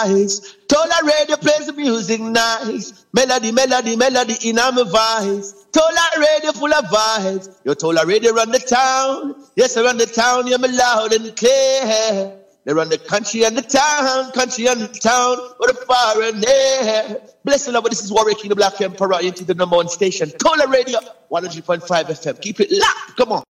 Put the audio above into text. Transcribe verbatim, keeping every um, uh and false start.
Tola Radio plays the music nice. Melody, melody, melody in my voice. Tola Radio full of vibes. Yo, Tola Radio run the town. Yes, I run the town. You're me loud and clear. They run the country and the town, country and the town, with the far and there. Bless the Lord, this is Warwick King, the Black Emperor, into the number one station. Tola Radio, one hundred point five F M. Keep it locked. Come on.